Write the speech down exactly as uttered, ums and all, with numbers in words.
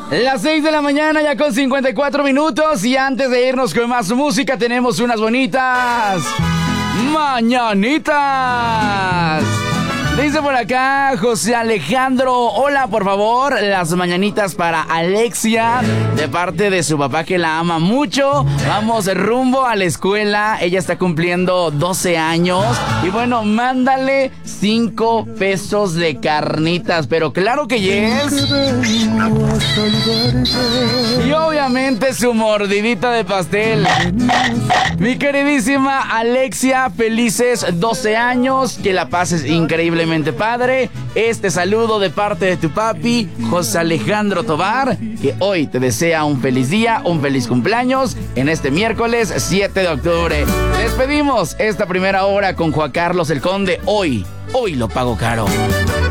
Las seis de la mañana ya con cincuenta y cuatro minutos y antes de irnos con más música tenemos unas bonitas mañanitas. Dice por acá José Alejandro, hola, por favor, las mañanitas para Alexia, de parte de su papá que la ama mucho. Vamos rumbo a la escuela, ella está cumpliendo doce años. Y bueno, mándale cinco pesos de carnitas, pero claro que yes. Y obviamente su mordidita de pastel. Mi queridísima Alexia, felices doce años, que la pases increíble padre. Este saludo de parte de tu papi, José Alejandro Tobar, que hoy te desea un feliz día, un feliz cumpleaños en este miércoles siete de octubre. Despedimos esta primera hora con Juan Carlos el Conde. Hoy, hoy lo pago caro.